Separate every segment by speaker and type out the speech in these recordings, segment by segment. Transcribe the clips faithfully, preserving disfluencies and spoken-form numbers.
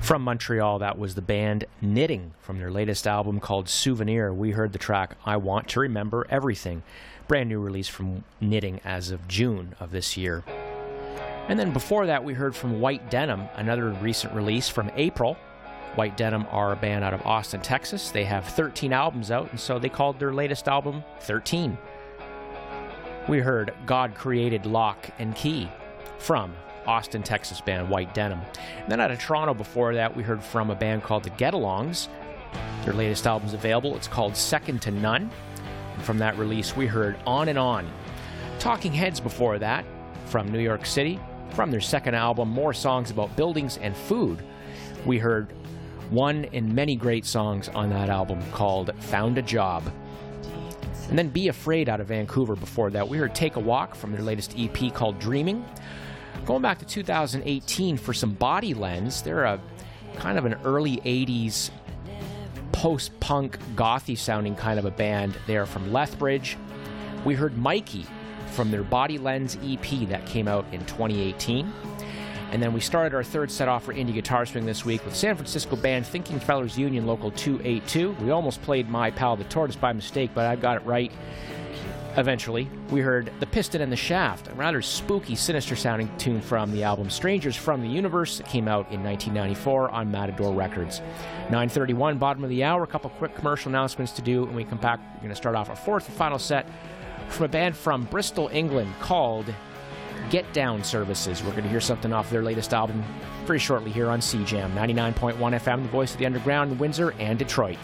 Speaker 1: From Montreal, that was the band Knitting from their latest album called Souvenir. We heard the track I Want to Remember Everything, brand new release from Knitting as of June of this year. And then before that, we heard from White Denim, another recent release from April. White Denim are a band out of Austin, Texas. They have thirteen albums out, and so they called their latest album thirteen. We heard God Created Lock and Key from Austin, Texas band White Denim. And then out of Toronto before that, we heard from a band called the Get-Alongs. Their latest album's available. It's called Second to None. And from that release, we heard On and On. Talking Heads before that, from New York City. From their second album, More Songs About Buildings and Food, we heard one in many great songs on that album called Found a Job. And then Be Afraid out of Vancouver before that. We heard Take a Walk from their latest E P called Dreaming. Going back to two thousand eighteen for some Body Lens, they're a kind of an early eighties post-punk, gothy-sounding kind of a band. They are from Lethbridge. We heard Mikey from their Body Lens E P that came out in twenty eighteen. And then we started our third set off for Indie Guitar Swing this week with San Francisco band Thinking Fellers Union Local two eighty-two. We almost played My Pal the Tortoise by mistake, but I got it right eventually. We heard The Piston and the Shaft, a rather spooky, sinister-sounding tune from the album Strangers from the Universe. It came out in nineteen ninety-four on Matador Records. nine thirty-one, bottom of the hour, a couple quick commercial announcements to do, and we come back. We're going to start off our fourth and final set from a band from Bristol, England called Get Down Services. We're going to hear something off their latest album very shortly here on C J A M ninety-nine point one F M, the voice of the underground in Windsor and Detroit.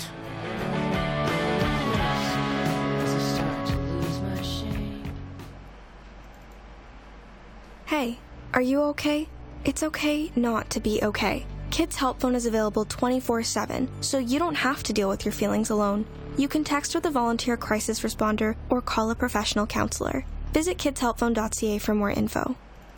Speaker 2: Hey, are you okay? It's okay not to be okay. Kids Help Phone is available twenty-four seven, so you don't have to deal with your feelings alone. You can text with a volunteer crisis responder or call a professional counselor. Visit kids help phone dot c a for more info.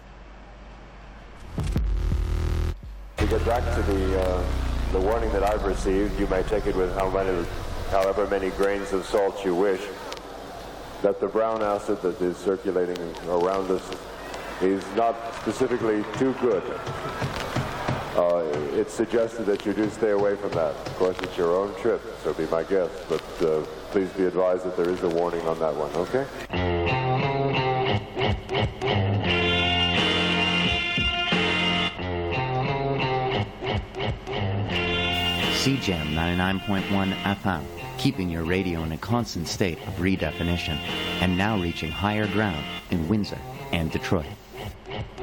Speaker 3: To get back to the uh, the warning that I've received, you may take it with how many, however many grains of salt you wish, that the brown acid that is circulating around us is not specifically too good. Uh, it's suggested that you do stay away from that. Of course, it's your own trip, so be my guest, but uh, please be advised that there is a warning on that one, okay?
Speaker 4: C J A M ninety-nine point one F M, keeping your radio in a constant state of redefinition, and now reaching higher ground in Windsor and Detroit.